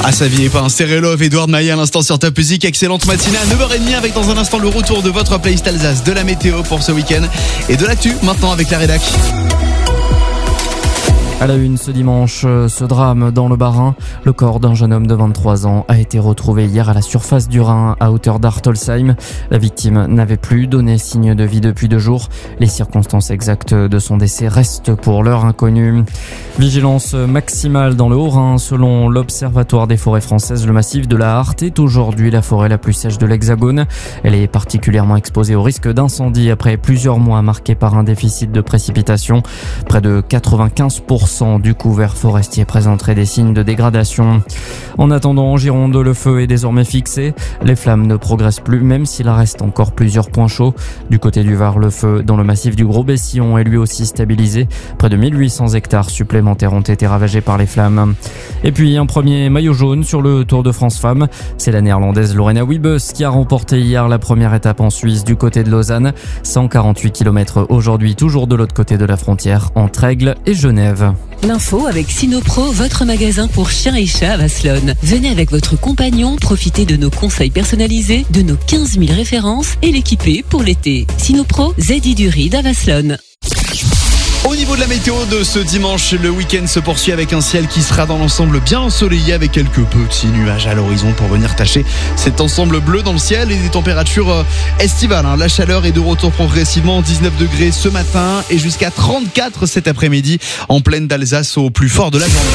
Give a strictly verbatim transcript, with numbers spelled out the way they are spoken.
Ah, ça vieillit pas, un Serrelov, Edouard Maillet à l'instant sur Top Music. Excellente matinée à neuf heures trente avec dans un instant le retour de votre playlist Alsace, de la météo pour ce week-end et de l'actu maintenant avec la rédac. À la une ce dimanche, ce drame dans le Bas-Rhin. Le corps d'un jeune homme de vingt-trois ans a été retrouvé hier à la surface du Rhin, à hauteur d'Artolsheim. La victime n'avait plus donné signe de vie depuis deux jours. Les circonstances exactes de son décès restent pour l'heure inconnues. Vigilance maximale dans le Haut-Rhin. Selon l'Observatoire des forêts françaises, le massif de la Hart est aujourd'hui la forêt la plus sèche de l'Hexagone. Elle est particulièrement exposée au risque d'incendie après plusieurs mois marqués par un déficit de précipitations. Près de quatre-vingt-quinze pour cent du couvert forestier présenterait des signes de dégradation. En attendant, en Gironde, le feu est désormais fixé. Les flammes ne progressent plus, même s'il reste encore plusieurs points chauds. Du côté du Var, le feu dans le massif du Gros-Bessillon est lui aussi stabilisé. Près de mille huit cents hectares supplémentaires ont été ravagés par les flammes. Et puis un premier maillot jaune sur le Tour de France Femmes. C'est la néerlandaise Lorena Wiebes qui a remporté hier la première étape en Suisse du côté de Lausanne. cent quarante-huit kilomètres aujourd'hui, toujours de l'autre côté de la frontière, entre Aigle et Genève. L'info avec Sinopro, votre magasin pour chiens et chats à Vasselonne. Venez avec votre compagnon, profitez de nos conseils personnalisés, de nos quinze mille références et l'équiper pour l'été. Sinopro, Zedi du Ride à Vasselonne. Au niveau de la météo de ce dimanche, le week-end se poursuit avec un ciel qui sera dans l'ensemble bien ensoleillé avec quelques petits nuages à l'horizon pour venir tacher cet ensemble bleu dans le ciel et des températures estivales. La chaleur est de retour progressivement, dix-neuf degrés ce matin et jusqu'à trente-quatre cet après-midi en plaine d'Alsace au plus fort de la journée.